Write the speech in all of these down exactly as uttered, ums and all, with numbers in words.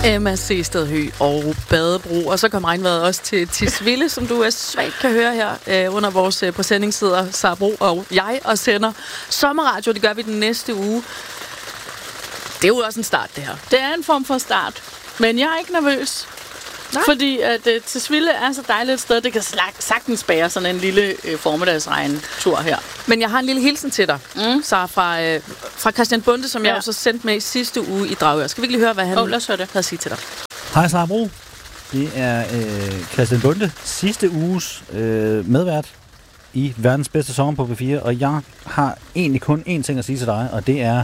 Emma Sestedhøj og Badebro. Og så kom regnvejret også til Tisvilde, som du er svagt kan høre her øh, under vores øh, præsending sidder Sara Bro og jeg og sender sommerradio. Det gør vi den næste uge. Det er jo også en start, det her. Det er en form for start. Men jeg er ikke nervøs. Nej. Fordi at øh, Tisvilde er så dejligt et sted, det kan slag, sagtens bære sådan en lille øh, formiddagsregn-tur her. Men jeg har en lille hilsen til dig, mm. Sara, fra, øh, fra Christian Bonde, som ja. jeg også sendte med i sidste uge i Dragør. Skal vi ikke lige høre, hvad han oh, lad os høre det. havde at sige til dig? Hej Sara Bro. Det er øh, Christian Bonde, sidste uges øh, medvært i verdens bedste sommer på P fire, og jeg har egentlig kun én ting at sige til dig, og det er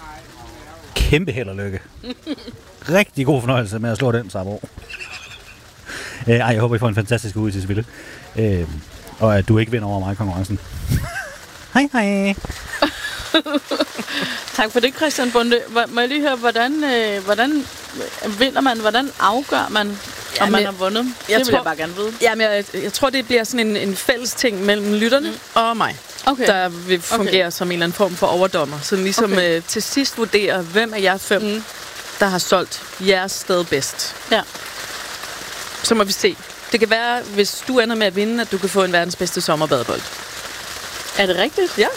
kæmpe held og lykke. Rigtig god fornøjelse med at slå den, Sara Bro. Øh, ej, jeg håber, I får en fantastisk uge i Tisvilde. Øh, og at du ikke vinder over mig i konkurrencen. Hej, hej. Tak for det, Christian Bonde. Må jeg lige høre, hvordan, øh, hvordan vinder man? Hvordan afgør man, om ja, man har vundet? Det jeg vil tror, jeg bare gerne vide. Jamen, jeg, jeg tror, det bliver sådan en, en fælles ting mellem lytterne mm. og mig. Okay. Der vil fungere okay. som en eller anden form for overdommer. Så ligesom okay. øh, til sidst vurderer, hvem af jer fem, mm. der har solgt jeres sted bedst. Ja. Så må vi se. Det kan være, hvis du ender med at vinde, at du kan få en verdens bedste sommerbadebold. Er det rigtigt? Ja.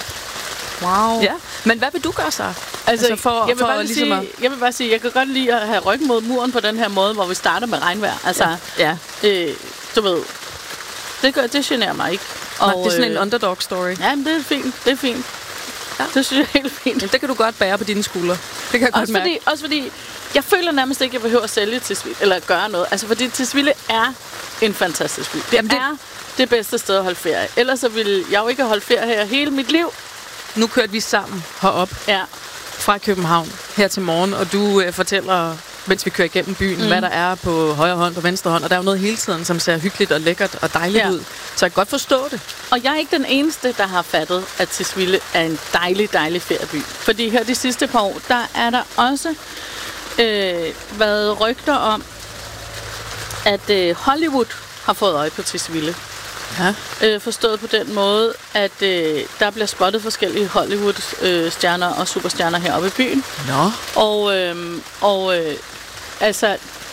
Wow. Ja. Men hvad vil du gøre så? Altså, altså for, jeg, vil for bare ligesom sige, at... jeg vil bare sige, jeg kan godt lide at have ryggen mod muren på den her måde, hvor vi starter med regnvejr. Altså, ja. ja. Øh, du ved, det, gør, det generer mig ikke. Og, Nej, det er sådan øh, en underdog story. Ja, men det er fint. Det er fint. Ja. Det synes jeg er helt fint. Jamen, det kan du godt bære på dine skuldre. Det kan jeg godt også mærke. Fordi, også fordi, jeg føler nærmest ikke, at jeg behøver at sælge Tisvilde, eller gøre noget. Altså, fordi Tisvilde er en fantastisk by. Det Jamen, det er det bedste sted at holde ferie. Ellers så ville jeg jo ikke holde ferie her hele mit liv. Nu kørte vi sammen herop ja. fra København her til morgen, og du øh, fortæller, mens vi kører igennem byen, mm. hvad der er på højre hånd og venstre hånd. Og der er jo noget hele tiden, som ser hyggeligt og lækkert og dejligt ja. ud. Så jeg kan godt forstå det. Og jeg er ikke den eneste, der har fattet, at Tisvilde er en dejlig, dejlig ferieby. Fordi her de sidste par år, der er der også øh, været rygter om, at øh, Hollywood har fået øje på Tisvilde. Ja. Øh, forstået på den måde, at øh, der bliver spottet forskellige Hollywood-stjerner øh, og superstjerner heroppe i byen. Nå. Og, øh, og øh, altså,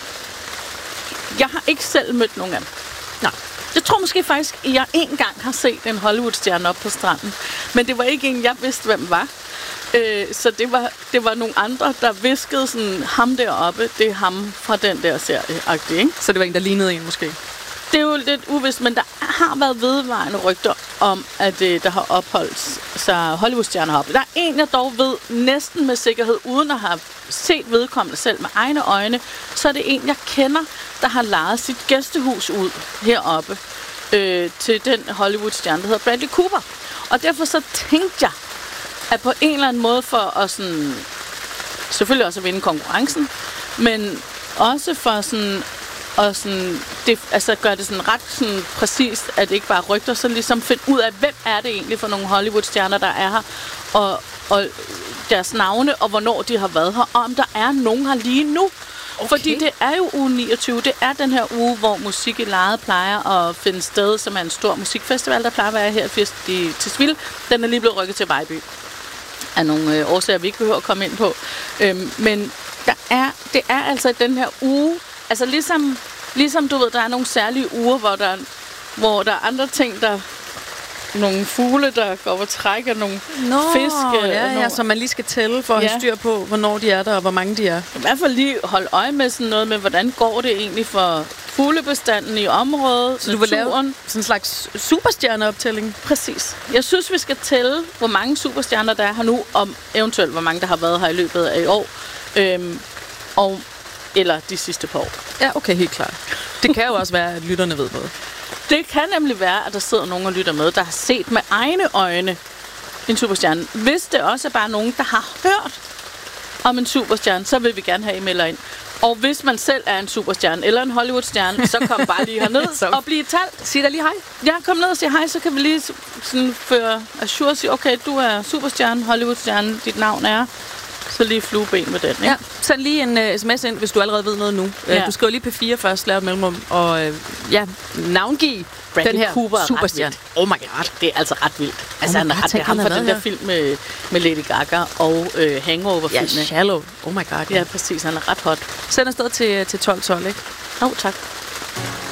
jeg har ikke selv mødt nogen af dem. Nej. Jeg tror måske faktisk, at jeg en gang har set en Hollywood-stjerne op på stranden. Men det var ikke en, jeg vidste, hvem var. Øh, så det var, det var nogle andre, der viskede sådan, ham deroppe, det er ham fra den der serie-agtige, ikke? Så det var en, der lignede en måske? Det er jo lidt uvist, men der har været vedvarende rygter om, at øh, der har opholdt sig Hollywood-stjerner heroppe. Der er en, jeg dog ved næsten med sikkerhed, uden at have set vedkommende selv med egne øjne, så er det en, jeg kender, der har lejet sit gæstehus ud heroppe øh, til den Hollywood-stjerne, der hedder Bradley Cooper. Og derfor så tænkte jeg, at på en eller anden måde for at sådan, selvfølgelig også at vinde konkurrencen, men også for sådan og sådan, det, altså gør det sådan ret sådan præcist, at det ikke bare rygter, så ligesom finde ud af, hvem er det egentlig for nogle Hollywood-stjerner, der er her, og, og deres navne, og hvornår de har været her, og om der er nogen her lige nu. Okay. Fordi det er jo uge niogtyve, det er den her uge, hvor Musik i Lejet plejer at finde sted, som er en stor musikfestival, der plejer at være her i Tisvilde. Den er lige blevet rykket til Vejby. Af nogle øh, årsager, vi ikke behøver at komme ind på. Øhm, men der er, det er altså den her uge. Altså ligesom, ligesom du ved, der er nogle særlige uger, hvor der, hvor der er andre ting, der nogle fugle, der går over træk af nogle Nå, fisk. Ja, nogle, ja, som man lige skal tælle for at ja. have styr på, hvornår de er der, og hvor mange de er. I hvert fald lige holde øje med sådan noget med, hvordan går det egentlig for fuglebestanden i området, så du vil lave sådan en slags superstjerneoptælling? Præcis. Jeg synes, vi skal tælle, hvor mange superstjerner der er her nu, og eventuelt, hvor mange der har været her i løbet af i år. Øhm, og eller de sidste par år. Ja, okay, helt klart. Det kan jo også være, at lytterne ved noget. Det kan nemlig være, at der sidder nogen og lytter med, der har set med egne øjne en superstjerne. Hvis det også er bare nogen, der har hørt om en superstjerne, så vil vi gerne have, I melder ind. Og hvis man selv er en superstjerne eller en Hollywood-stjerne, så kom bare lige herned og bliv talt. Sig da lige hej. Ja, kom ned og sig hej, så kan vi lige sådan føre assure og sige, okay, du er superstjerne, Hollywood-stjerne, dit navn er. Så lige flueben med den, ikke? Ja, send lige en uh, sms ind, hvis du allerede ved noget nu. Ja. Uh, du skriver lige P fire først, lav et mellemrum, og uh, ja, navngiv Bradley den her Cooper superstjerne. Oh my god, det er altså ret vildt. Altså, oh han har ham fra den der her. film med, med Lady Gaga og øh, Hangover-filmen. Ja, Shallow. Oh my god. Ja, ja præcis. Han er ret hot. Send afsted til, til tolv tolv, ikke? Åh, oh, tak.